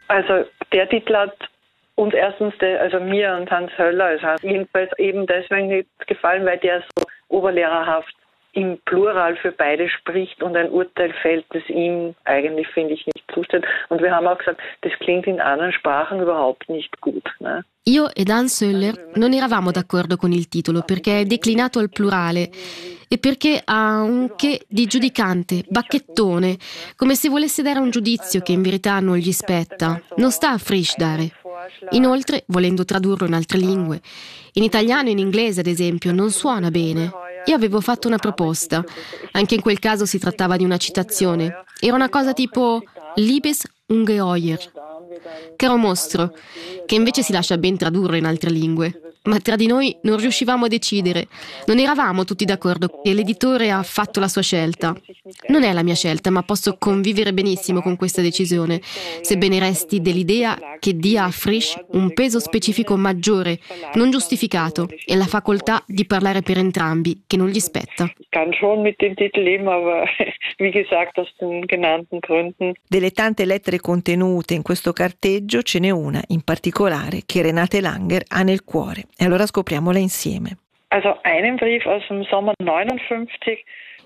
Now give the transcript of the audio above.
Also der Titel hat uns erstens, also mir und Hans Höller, also jedenfalls eben deswegen nicht gefallen, weil der so oberlehrerhaft im Plural für beide spricht und ein Urteil fällt, das ihm eigentlich, finde ich, nicht zusteht. Und wir haben auch gesagt, das klingt in anderen Sprachen überhaupt nicht gut. Ne? Io ed Hans Höller non eravamo d'accordo con il titolo perché è declinato al plurale e perché ha un che di giudicante, bacchettone, come se volesse dare un giudizio che in verità non gli spetta. Non sta a Frisch dare. Inoltre, volendo tradurlo in altre lingue, in italiano e in inglese ad esempio, non suona bene. Io avevo fatto una proposta. Anche in quel caso si trattava di una citazione. Era una cosa tipo Liebes Ungeheuer, caro mostro, che invece si lascia ben tradurre in altre lingue. Ma tra di noi non riuscivamo a decidere. Non eravamo tutti d'accordo e l'editore ha fatto la sua scelta. Non è la mia scelta, ma posso convivere benissimo con questa decisione, sebbene resti dell'idea che dia a Frisch un peso specifico maggiore, non giustificato, e la facoltà di parlare per entrambi, che non gli spetta. Kann schon mit dem Titel leben, aber wie gesagt, aus den genannten Gründen. Delle tante lettere contenute in questo carteggio ce n'è una in particolare che Renate Langer ha nel cuore. E allora scopriamola insieme. Also einen Brief aus dem Sommer 59.